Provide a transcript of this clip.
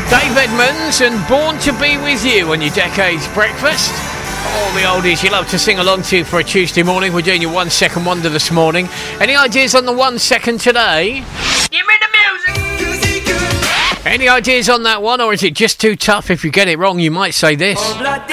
Dave Edmonds and Born to Be With You on your Decades Breakfast. All the oldies you love to sing along to for a Tuesday morning. We're doing your 1 second wonder this morning. Any ideas on the 1 second today? Give me the music! Any ideas on that one, or is it just too tough? If you get it wrong, you might say this.